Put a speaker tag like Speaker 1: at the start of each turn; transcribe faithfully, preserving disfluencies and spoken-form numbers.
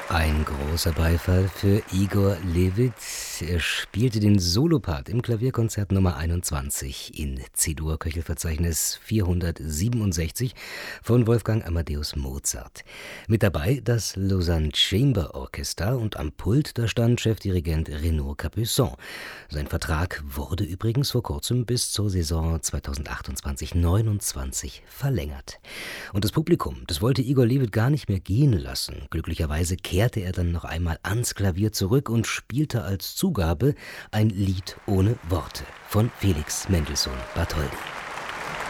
Speaker 1: Ein großer Beifall für Igor Levit. Er spielte den Solopart im Klavierkonzert Nummer einundzwanzig in C-Dur-Köchelverzeichnis vierhundertsiebenundsechzig von Wolfgang Amadeus Mozart. Mit dabei das Lausanne Chamber Orchestra und am Pult, da stand Chefdirigent Renaud Capuçon. Sein Vertrag wurde übrigens vor kurzem bis zur Saison zweitausendachtundzwanzig neunundzwanzig verlängert. Und das Publikum, das wollte Igor Levit gar nicht mehr gehen lassen. Glücklicherweise kehrte er dann noch einmal ans Klavier zurück und spielte als Zugabe ein Lied ohne Worte von Felix Mendelssohn Bartholdy.